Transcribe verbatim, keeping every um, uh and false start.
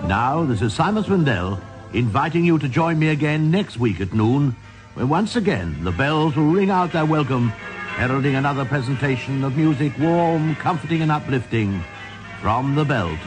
Now, this is Simon Swindell inviting you to join me again next week at noon, when once again the bells will ring out their welcome, heralding another presentation of music warm, comforting and uplifting from the Bell Tone.